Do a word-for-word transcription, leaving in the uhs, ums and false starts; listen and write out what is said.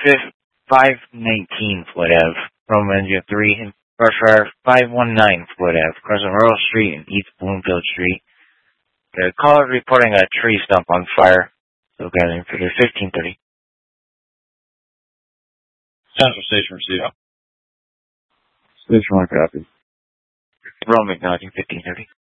five nineteen Floyd Ave, Roman Engine three, and Rush Hour five one nine Floyd Ave, crossing Earl Street and East Bloomfield Street. The caller reporting a tree stump on fire. So getting for the fifteen thirty. Central Station receiver. Station one copy. Roman acknowledging fifteen thirty.